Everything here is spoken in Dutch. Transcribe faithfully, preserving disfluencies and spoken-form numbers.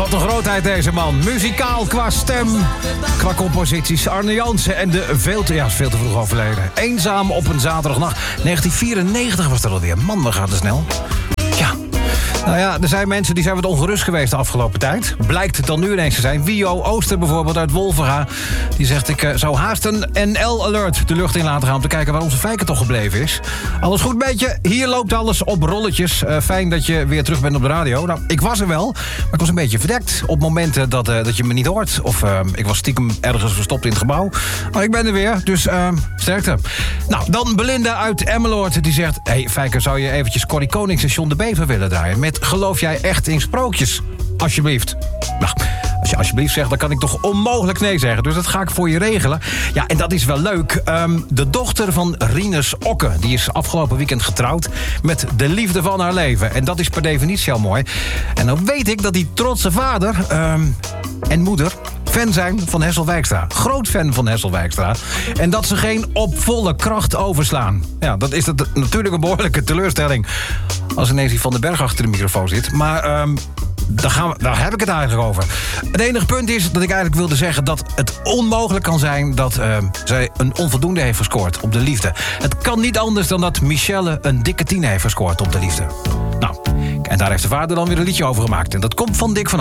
Wat een grootheid deze man. Muzikaal qua stem, qua composities. Arne Jansen en de veel te, ja, veel te vroeg overleden. Eenzaam op een zaterdagnacht. negentien vierennegentig was dat alweer. Man, we gaan te snel. Ja. Nou ja, er zijn mensen die zijn wat ongerust geweest de afgelopen tijd. Blijkt dan nu ineens te zijn. Wio Ooster bijvoorbeeld uit Wolvenga. Die zegt, ik uh, zou haast een N L-alert de lucht in laten gaan... om te kijken waar onze Fijke toch gebleven is. Alles goed met je? Hier loopt alles op rolletjes. Uh, fijn dat je weer terug bent op de radio. Nou, ik was er wel, maar ik was een beetje verdekt... op momenten dat, uh, dat je me niet hoort. Of uh, ik was stiekem ergens verstopt in het gebouw. Maar ik ben er weer, dus uh, sterkte. Nou, dan Belinda uit Emmeloord. Die zegt, hé hey, Fijke, zou je eventjes Corrie Konings en John de Bever willen draaien? Met geloof jij echt in sprookjes? Alsjeblieft. Nou, als je alsjeblieft zegt, dan kan ik toch onmogelijk nee zeggen. Dus dat ga ik voor je regelen. Ja, en dat is wel leuk. Um, de dochter van Rinus Okke, die is afgelopen weekend getrouwd... met de liefde van haar leven. En dat is per definitie al mooi. En dan weet ik dat die trotse vader um, en moeder... fan zijn van Hessel Wijkstra. Groot fan van Hessel Wijkstra. En dat ze geen op volle kracht overslaan. Ja, dat is dat natuurlijk een behoorlijke teleurstelling... als ineens die Van den Berg achter de microfoon zit. Maar um, daar, gaan we, daar heb ik het eigenlijk over. Het enige punt is dat ik eigenlijk wilde zeggen... dat het onmogelijk kan zijn dat uh, zij een onvoldoende heeft gescoord op de liefde. Het kan niet anders dan dat Michelle een dikke tien heeft gescoord op de liefde. Nou, en daar heeft de vader dan weer een liedje over gemaakt. En dat komt van Dick van